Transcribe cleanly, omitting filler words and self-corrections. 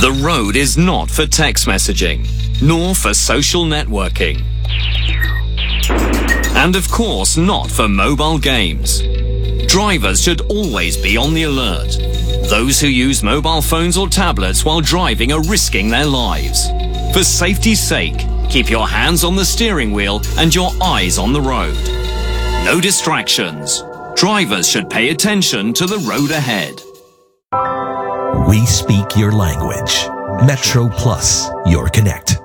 The road is not for text messaging, nor for social networking. And of course, not for mobile games. Drivers should always be on the alert. Those who use mobile phones or tablets while driving are risking their lives. For safety's sake, keep your hands on the steering wheel and your eyes on the road. No distractions. Drivers should pay attention to the road ahead. We speak your language. Metro Plus, your connect.